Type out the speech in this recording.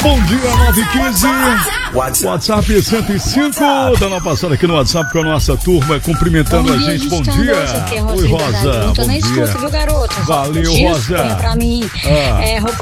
Bom dia, 9h15. WhatsApp 105. Dando uma passada aqui no WhatsApp com a nossa turma, cumprimentando a gente. Bom dia. Oi, Rosa. Bom dia. Viu, garoto? Valeu, Rosa. Pra mim.